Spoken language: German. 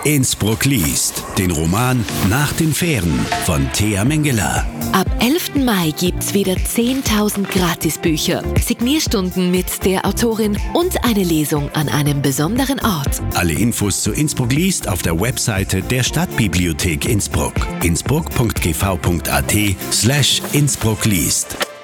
Innsbruck liest. Den Roman Nach den Fähren von Thea Mengele. Ab 11. Mai gibt's wieder 10.000 Gratisbücher, Signierstunden mit der Autorin und eine Lesung an einem besonderen Ort. Alle Infos zu Innsbruck liest auf der Webseite der Stadtbibliothek Innsbruck. innsbruck.gv.at/Innsbruck liest.